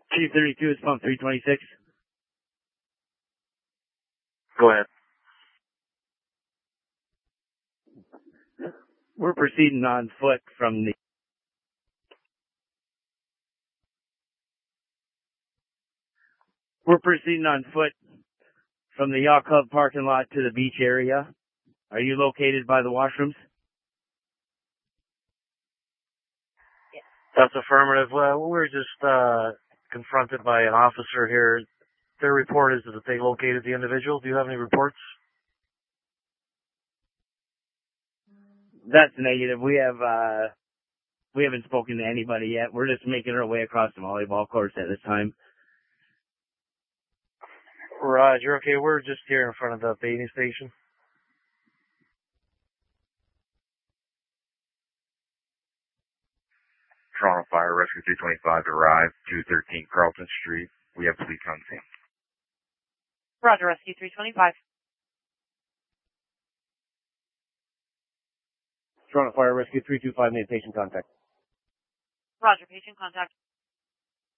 Chief 32 is pump 326. Go ahead. We're proceeding on foot from the Yacht Club parking lot to the beach area. Are you located by the washrooms? That's affirmative. Well, we were just confronted by an officer here. Their report is that they located the individual. Do you have any reports? That's negative. We haven't spoken to anybody yet. We're just making our way across the volleyball courts at this time. Roger. Okay, we're just here in front of the bathing station. Toronto Fire Rescue 325 arrived, 213 Carlton Street. We have police on scene. Roger, Rescue 325. Toronto Fire Rescue 325, made patient contact. Roger, patient contact.